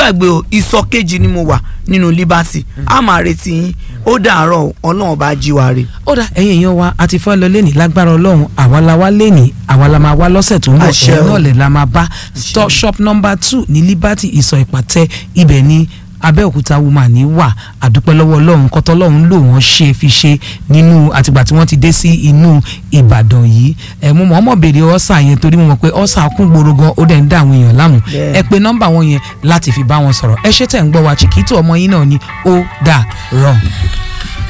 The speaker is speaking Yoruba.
gbàgbé o ìsọ̀ kejì ni mo wà nínú Liberty a máa retí yín ó dàárọ̀ Ọlọ́run bá jí wa re. ó dà ẹ̀yin èèyàn wa àti fẹ́ lọ lẹ́nìí lágbára Ọlọ́run àwa la wá lẹ́nìí àwa la máa wá lọ́sẹ̀ tó ń bọ̀ ẹ̀yin náà lè la máa bá shop number 2 ní Liberty ìsọ̀ ìpàtẹ ibẹ̀ ni Abẹ́òkúta woman ní wà àdúpẹ́ lọ́wọ́ Ọlọ́run kọ́tọ́ Ọlọ́run lò wọ́n ṣe fi ṣe nínú àtìgbà tí wọ́n ti dé sí inú Ìbàdàn yìí mo mọ̀ béèrè ọ̀sà yẹn torí mo mọ̀ pé ọ̀sà kún gbòòrò gan ó dẹ̀ ń dá àwọn èèyàn láàmú ẹ pè nọ́mbà wọn yẹn láti fi bá wọn sọ̀rọ̀ ẹ ṣé tẹ̀ ń gbọ́ wa Chiquito ọmọ yín náà ni ó dà rọ̀.